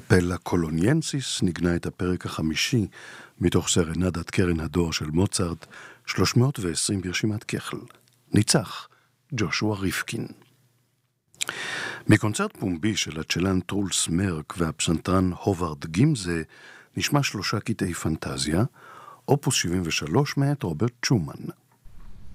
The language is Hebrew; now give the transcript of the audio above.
הקפלה קולוניאנסיס נגנה את הפרק החמישי מתוך סרנדת קרן הדור של מוצרט, 320 ברשימת כחל. ניצח ג'ושוע ריפקין. מקונצרט פומבי של הצ'לן טרולס מרק והפסנתרן הוברד גימזה נשמע 3 קטעי פנטזיה, אופוס 73 מאת רוברט שומן.